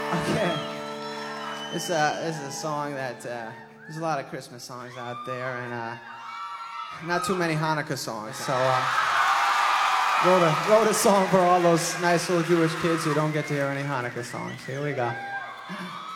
Okay. This is a song that there's a lot of Christmas songs out there, and not too many Hanukkah songs. So wrote a song for all those nice little Jewish kids who don't get to hear any Hanukkah songs. Here we go.